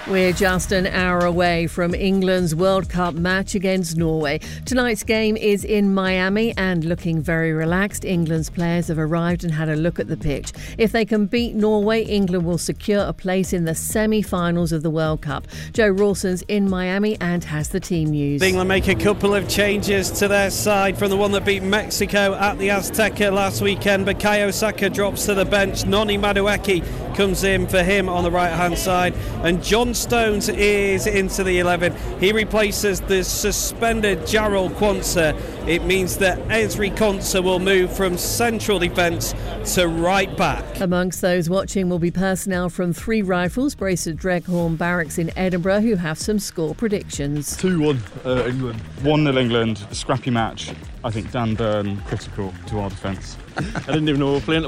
We're just an hour away from England's World Cup match against Norway. Tonight's game is in Miami and looking very relaxed. England's players have arrived and had a look at the pitch. If they can beat Norway, England will secure a place in the semi-finals of the World Cup. Joe Rawson's in Miami and has the team news. England make a couple of changes to their side from the one that beat Mexico at the Azteca last weekend. Bukayo Saka drops to the bench. Noni Madueke comes in for him on the right-hand side. And John Stones is into the 11. He replaces the suspended Jarrell Quansah. It means that Ezri Konsa will move from central defence to right back. Amongst those watching will be personnel from Three Rifles, based at Dreghorn Barracks in Edinburgh, who have some score predictions. 2-1 England. 1-0 England, scrappy match. I think Dan Burn critical to our defence. I didn't even know we were playing.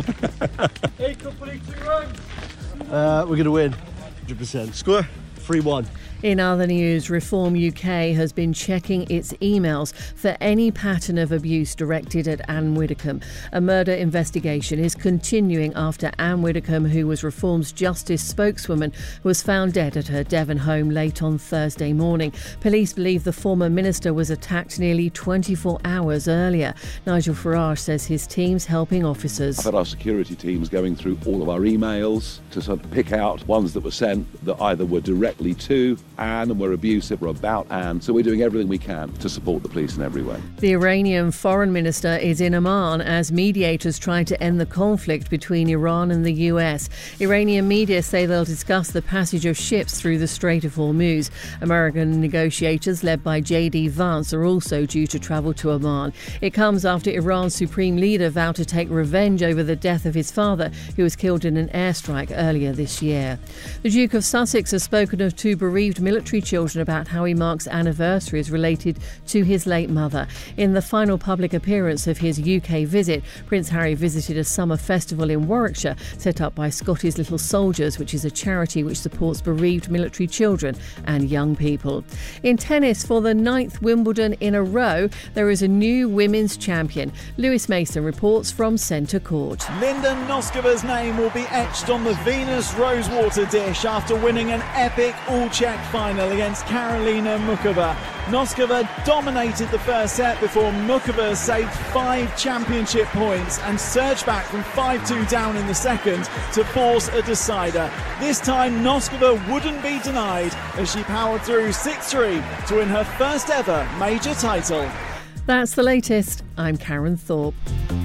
Hey, company, 2 runs. We're going to win. 100%. Score 3-1. In other news, Reform UK has been checking its emails for any pattern of abuse directed at Anne Widdecombe. A murder investigation is continuing after Anne Widdecombe, who was Reform's justice spokeswoman, was found dead at her Devon home late on Thursday morning. Police believe the former minister was attacked nearly 24 hours earlier. Nigel Farage says his team's helping officers. I've had our security teams going through all of our emails to sort of pick out ones that were sent that either were directly to Anne and were abusive or about Anne. So we're doing everything we can to support the police in every way. The Iranian foreign minister is in Amman as mediators try to end the conflict between Iran and the US. Iranian media say they'll discuss the passage of ships through the Strait of Hormuz. American negotiators led by J.D. Vance are also due to travel to Amman. It comes after Iran's supreme leader vowed to take revenge over the death of his father, who was killed in an airstrike earlier this year. The Duke of Sussex has spoken of two bereaved military children about how he marks anniversaries related to his late mother. In the final public appearance of his UK visit, Prince Harry visited a summer festival in Warwickshire set up by Scotty's Little Soldiers, which is a charity which supports bereaved military children and young people. In tennis, for the 9th Wimbledon in a row, there is a new women's champion. Lewis Mason reports from Centre Court. Linda Noskova's name will be etched on the Venus Rosewater dish after winning an epic all-Czech final against Karolina Muchova. Noskova dominated the first set before Muchova saved 5 championship points and surged back from 5-2 down in the second to force a decider. This time Noskova wouldn't be denied as she powered through 6-3 to win her first ever major title. That's the latest. I'm Karen Thorpe.